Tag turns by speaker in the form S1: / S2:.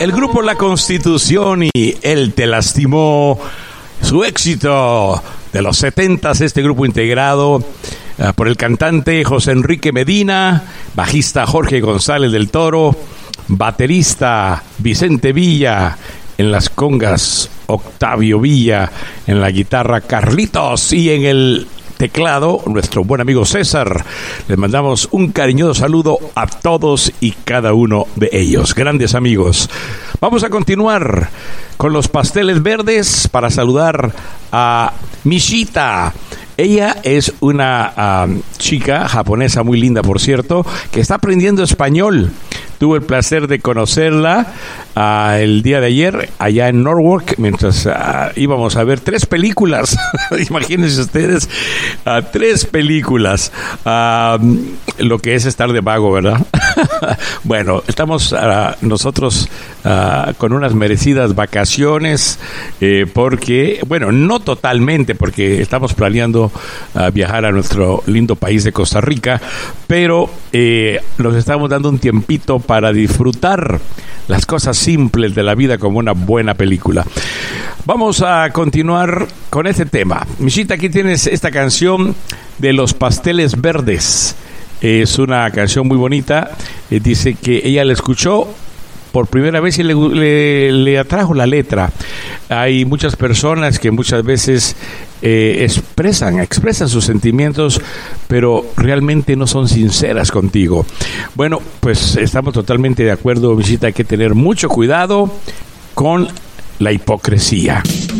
S1: El grupo La Constitución y Él te lastimó, su éxito de los 70s, este grupo integrado por el cantante José Enrique Medina, bajista Jorge González del Toro, baterista Vicente Villa, en las congas Octavio Villa, en la guitarra Carlitos y en el teclado nuestro buen amigo César. Les mandamos un cariñoso saludo a todos y cada uno de ellos, grandes amigos. Vamos a continuar con los pasteles verdes para saludar a Mishita. Ella es una chica japonesa muy linda, por cierto, que está aprendiendo español. Tuve el placer de conocerla el día de ayer allá en Norwalk, mientras íbamos a ver 3 películas. Imagínense ustedes, 3 películas. Lo que es estar de vago, ¿verdad? Bueno, estamos nosotros con unas merecidas vacaciones porque, bueno, no totalmente, porque estamos planeando viajar a nuestro lindo país de Costa Rica, pero nos estamos dando un tiempito para disfrutar las cosas simples de la vida como una buena película. Vamos a continuar con este tema. Mishita, aquí tienes esta canción de Los Pasteles Verdes. Es una canción muy bonita. Dice que ella la escuchó por primera vez y le atrajo la letra. Hay muchas personas que muchas veces expresan sus sentimientos, pero realmente no son sinceras contigo. Bueno, pues estamos totalmente de acuerdo, Visita. Hay que tener mucho cuidado con la hipocresía.